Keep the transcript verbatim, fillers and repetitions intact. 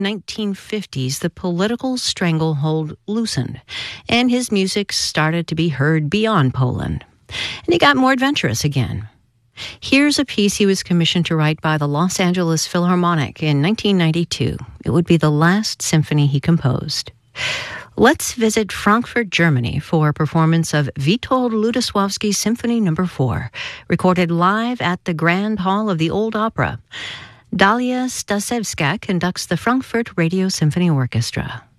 nineteen fifties, the political stranglehold loosened, and his music started to be heard beyond Poland. And he got more adventurous again. Here's a piece he was commissioned to write by the Los Angeles Philharmonic in nineteen ninety-two. It would be the last symphony he composed. Let's visit Frankfurt, Germany for a performance of Witold Lutoslawski's Symphony Number four, recorded live at the Grand Hall of the Old Opera. Dalia Stasevska conducts the Frankfurt Radio Symphony Orchestra.